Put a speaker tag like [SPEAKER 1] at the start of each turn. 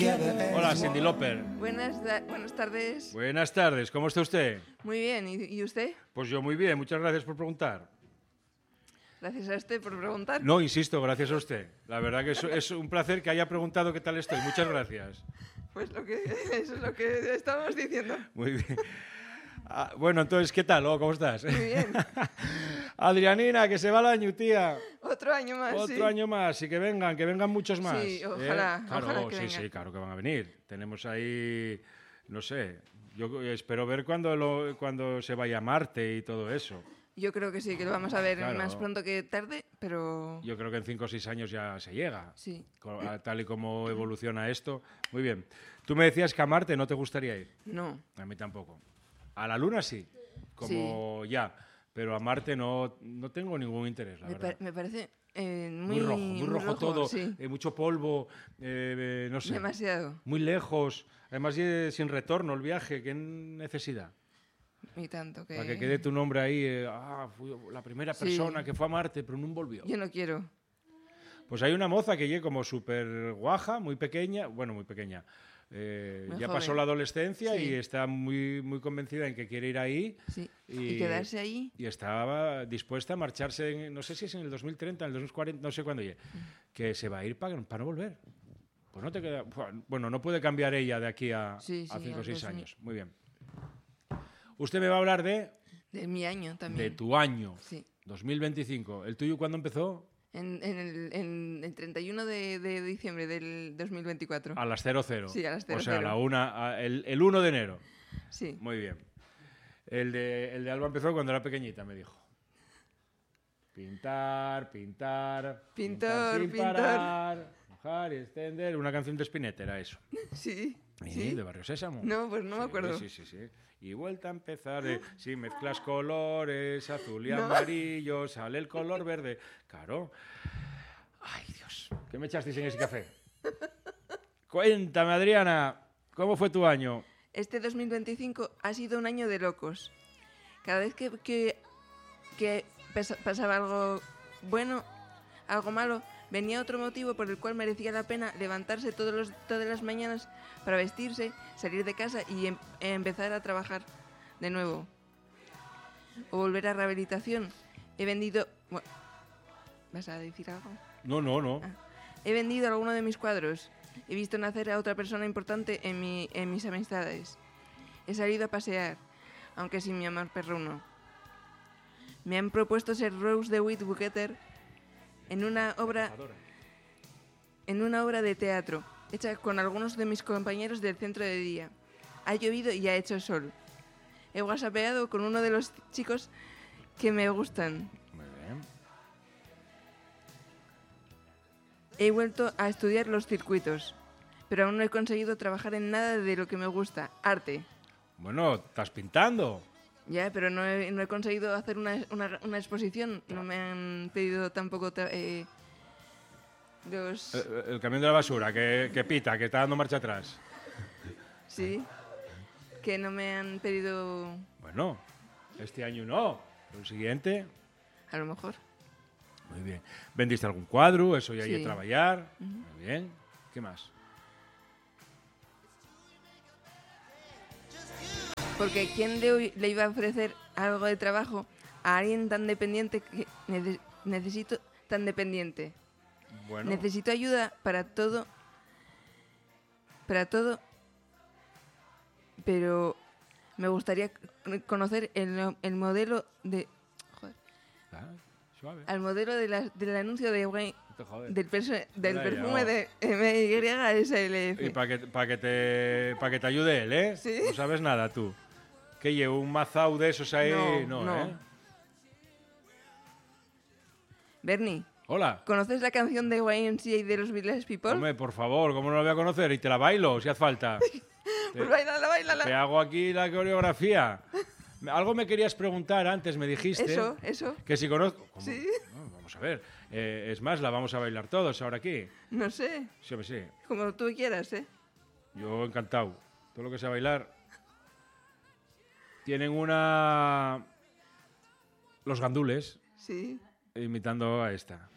[SPEAKER 1] Hola, Cyndi Lauper.
[SPEAKER 2] Buenas tardes.
[SPEAKER 1] Buenas tardes, ¿cómo está usted?
[SPEAKER 2] Muy bien, ¿y usted?
[SPEAKER 1] Pues yo muy bien, muchas gracias por preguntar.
[SPEAKER 2] Gracias a usted por preguntar.
[SPEAKER 1] No, insisto, gracias a usted. La verdad que es un placer que haya preguntado qué tal estoy. Muchas gracias.
[SPEAKER 2] Pues eso es lo que estábamos diciendo.
[SPEAKER 1] Muy bien. Bueno, entonces, ¿qué tal? ¿Cómo estás?
[SPEAKER 2] Muy bien.
[SPEAKER 1] Adrianina, que se va el año, tía.
[SPEAKER 2] Otro año más,
[SPEAKER 1] Otro año más y que vengan muchos más.
[SPEAKER 2] Sí, ojalá,
[SPEAKER 1] Claro,
[SPEAKER 2] ojalá que vengan.
[SPEAKER 1] Sí, claro que van a venir. Tenemos ahí, no sé, yo espero ver cuando se vaya a Marte y todo eso.
[SPEAKER 2] Yo creo que sí, que lo vamos a ver
[SPEAKER 1] Claro.
[SPEAKER 2] más pronto que tarde, pero...
[SPEAKER 1] Yo creo que en 5 o 6 años ya se llega.
[SPEAKER 2] Sí.
[SPEAKER 1] Tal y como evoluciona esto. Muy bien. Tú me decías que a Marte no te gustaría ir.
[SPEAKER 2] No.
[SPEAKER 1] A mí tampoco. A la Luna sí, como ya. Pero a Marte no tengo ningún interés, la verdad.
[SPEAKER 2] Me parece
[SPEAKER 1] Muy rojo todo,
[SPEAKER 2] sí.
[SPEAKER 1] Mucho polvo, no sé.
[SPEAKER 2] Demasiado.
[SPEAKER 1] Muy lejos. Además, sin retorno el viaje. ¿Qué necesidad?
[SPEAKER 2] Y tanto que...
[SPEAKER 1] Para que quede tu nombre ahí. Fui la primera persona que fue a Marte, pero no volvió.
[SPEAKER 2] Yo no quiero.
[SPEAKER 1] Pues hay una moza que llega como súper guaja, muy pequeña. Bueno, muy pequeña. Ya pasó
[SPEAKER 2] joven.
[SPEAKER 1] la adolescencia
[SPEAKER 2] Sí.
[SPEAKER 1] y está muy, muy convencida en que quiere ir ahí.
[SPEAKER 2] Sí. Y quedarse ahí.
[SPEAKER 1] Y estaba dispuesta a marcharse, no sé si es en el 2030, en el 2040, no sé cuándo llegue, que se va a ir para no volver. Pues no te queda... Bueno, no puede cambiar ella de aquí a 5 o 6 años. Muy bien. Usted me va a hablar de
[SPEAKER 2] mi año también.
[SPEAKER 1] tu año,
[SPEAKER 2] Sí.
[SPEAKER 1] 2025. ¿El tuyo cuándo empezó?
[SPEAKER 2] En el 31 de diciembre del 2024.
[SPEAKER 1] A las 00.
[SPEAKER 2] Sí, a las 00.
[SPEAKER 1] O sea, el 1 de enero.
[SPEAKER 2] Sí.
[SPEAKER 1] Muy bien. El de Alba empezó cuando era pequeñita, me dijo. Pintar sin parar, mojar y extender. Una canción de Spinetta era eso.
[SPEAKER 2] Sí.
[SPEAKER 1] Sí, de Barrio Sésamo.
[SPEAKER 2] No, pues no me acuerdo.
[SPEAKER 1] Sí. Y vuelta a empezar. Si mezclas colores, azul y amarillo, sale el color verde. Claro. Ay, Dios. ¿Qué me echasteis en ese café? Cuéntame, Adriana, ¿cómo fue tu año?
[SPEAKER 2] Este 2025 ha sido un año de locos. Cada vez que pasaba algo bueno, algo malo, venía otro motivo por el cual merecía la pena levantarse todas las mañanas para vestirse, salir de casa y empezar a trabajar de nuevo. O volver a rehabilitación. He vendido... Bueno, ¿vas a decir algo?
[SPEAKER 1] No.
[SPEAKER 2] He vendido alguno de mis cuadros. He visto nacer a otra persona importante en mis amistades. He salido a pasear, aunque sin mi amor perruno. Me han propuesto ser Rose DeWitt Buketer en una obra de teatro, hecha con algunos de mis compañeros del centro de día. Ha llovido y ha hecho sol. He whatsappeado con uno de los chicos que me gustan.
[SPEAKER 1] Muy bien.
[SPEAKER 2] He vuelto a estudiar los circuitos, pero aún no he conseguido trabajar en nada de lo que me gusta, arte.
[SPEAKER 1] Bueno, ¿estás pintando?
[SPEAKER 2] Ya, pero no he conseguido hacer una exposición. No me han pedido tampoco los...
[SPEAKER 1] El camión de la basura, que pita, que está dando marcha atrás.
[SPEAKER 2] Sí, que no me han pedido...
[SPEAKER 1] Bueno, este año no. El siguiente...
[SPEAKER 2] A lo mejor.
[SPEAKER 1] Muy bien. ¿Vendiste algún cuadro? Eso ya hay
[SPEAKER 2] Sí.
[SPEAKER 1] que trabajar. Muy bien. ¿Qué más?
[SPEAKER 2] Porque ¿quién le iba a ofrecer algo de trabajo a alguien tan dependiente que necesito tan dependiente?
[SPEAKER 1] Bueno,
[SPEAKER 2] Necesito ayuda para todo, pero me gustaría conocer el modelo de... Joder.
[SPEAKER 1] suave.
[SPEAKER 2] Al modelo del anuncio de Wayne,
[SPEAKER 1] No te jodes.
[SPEAKER 2] del
[SPEAKER 1] Ya,
[SPEAKER 2] perfume
[SPEAKER 1] ya.
[SPEAKER 2] de MYSLF.
[SPEAKER 1] Y para que te ayude él, ¿eh?
[SPEAKER 2] Sí.
[SPEAKER 1] No sabes nada tú. ¿Qué llevo? ¿Un mazao de esos ahí?
[SPEAKER 2] No.
[SPEAKER 1] ¿Eh?
[SPEAKER 2] Bernie,
[SPEAKER 1] Hola.
[SPEAKER 2] ¿conoces la canción de YMCA y de los Village People?
[SPEAKER 1] Hombre, por favor, ¿cómo no lo voy a conocer? Y te la bailo, si hace falta.
[SPEAKER 2] Pues bailala.
[SPEAKER 1] Te hago aquí la coreografía. Algo me querías preguntar antes, me dijiste.
[SPEAKER 2] Eso.
[SPEAKER 1] Que si conozco... ¿Cómo?
[SPEAKER 2] Sí.
[SPEAKER 1] No, vamos a ver. Es más, la vamos a bailar todos ahora aquí.
[SPEAKER 2] No sé,
[SPEAKER 1] Sí, hombre, sí.
[SPEAKER 2] como tú quieras, ¿eh?
[SPEAKER 1] Yo encantado. Todo lo que sea bailar. Tienen los gandules
[SPEAKER 2] Sí.
[SPEAKER 1] imitando a esta.